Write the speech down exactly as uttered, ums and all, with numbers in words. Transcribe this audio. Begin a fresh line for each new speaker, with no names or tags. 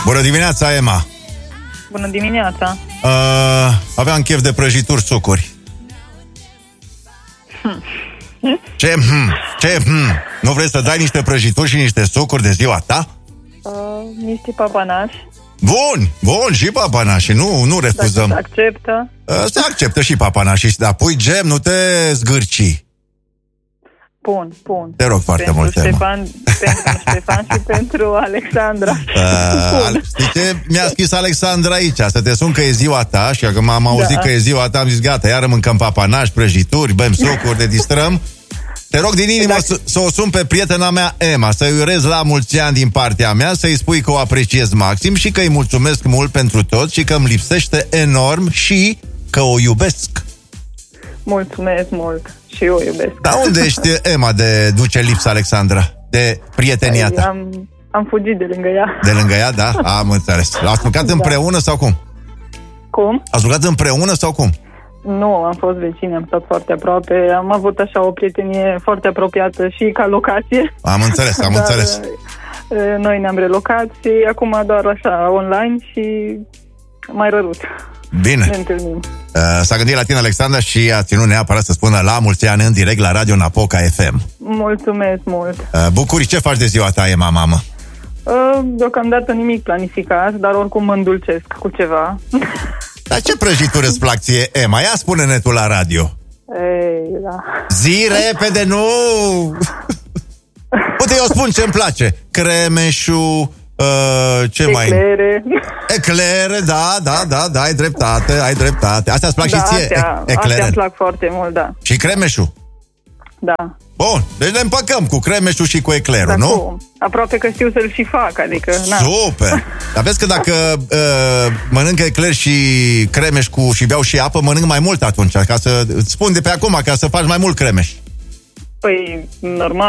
Bună dimineața, Emma.
Bună dimineața.
Uh, aveam chef de prăjituri sucuri.
Hmm.
Ce hmm? Ce hmm? Nu vrei să dai niște prăjituri și niște sucuri de ziua ta?
Uh, niște papanași.
Bun, bun, și papanași. Nu, nu refuzăm.
Dacă se acceptă.
Uh, se acceptă și papanași, dar pui gem, nu te zgârci.
Pun, pun.
Te rog foarte
pentru
mult,
Ștefan, pentru Ștefan și pentru Alexandra.
Uh, știi ce? Mi-a scris Alexandra aici, să te sun că e ziua ta. Și că m-am auzit
Da.
că e ziua ta, am zis gata, iară mâncăm papanași, prăjituri, bem sucuri, ne distrăm. Te rog din inimă
Dacă...
să, să o sun pe prietena mea, Emma, să-i urez la mulți ani din partea mea, să-i spui că o apreciez maxim și că îi mulțumesc mult pentru tot și că îmi lipsește enorm și că o iubesc.
Mulțumesc mult și eu iubesc.
Dar unde ești, Emma, de duce lipsa Alexandra? De prietenia ta?
Am, am fugit de lângă ea.
De lângă ea, da? Am înțeles. L-ați lucrat da. împreună sau cum?
Cum?
Ați lucrat împreună sau cum?
Nu, am fost vecini, am stat foarte aproape. Am avut așa o prietenie foarte apropiată și ca locație.
Am înțeles, am
Dar,
înțeles.
Noi ne-am relocat și acum doar așa online și mai răruț.
Bine.
Ne întâlnim.
Uh, s-a gândit la tine, Alexandra, și a ținut neapărat să spună la mulți ani în direct la Radio Napoca F M.
Mulțumesc mult.
Uh, Bucuri, ce faci de ziua ta, Emma, mamă?
Uh, deocamdată nimic planificat, dar oricum mă îndulcesc cu ceva.
Dar ce prăjituri îți plac ție, Emma? Ia spune-ne tu la radio.
Ei, da.
Zi repede, nu! Uite, eu spun ce-mi place. Cremeșul, uh, ce mai...
Eclere.
Eclere, da, da, da, da, ai dreptate, ai dreptate. Astea îți plac
Da,
și ție,
astea,
eclere.
astea îmi plac foarte mult, da.
Și cremeșul.
Da.
Bun, deci ne împăcăm cu cremeșul și cu eclerul,
Dar
nu?
cum? Aproape că știu să-l și fac, adică... Na.
Super! Dar vezi că dacă uh, mănânc ecler și cremeș cu și beau și apă, mănânc mai mult atunci, ca să îți spun de pe acum, ca să faci mai mult cremeș.
Păi, normal.